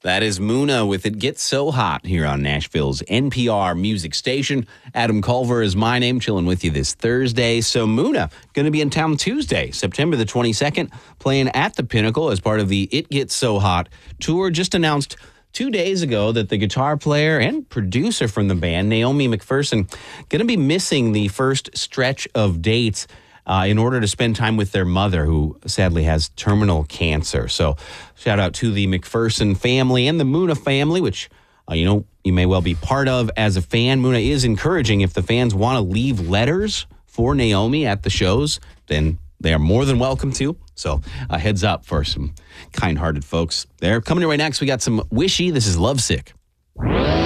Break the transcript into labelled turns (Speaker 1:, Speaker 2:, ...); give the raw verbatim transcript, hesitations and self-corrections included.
Speaker 1: That is Muna with It Gets So Hot here on Nashville's N P R music station. Adam Culver is my name, chilling with you this Thursday. So Muna going to be in town Tuesday, September the twenty-second, playing at the Pinnacle as part of the It Gets So Hot tour. Just announced two days ago that the guitar player and producer from the band, Naomi McPherson, going to be missing the first stretch of dates Uh, in order to spend time with their mother, who sadly has terminal cancer. So shout out to the McPherson family and the Muna family, which, uh, you know, you may well be part of as a fan. Muna is encouraging if the fans want to leave letters for Naomi at the shows, then they are more than welcome to. So a heads up for some kind-hearted folks there. Coming in right next, we got some Wishy. This is Lovesick.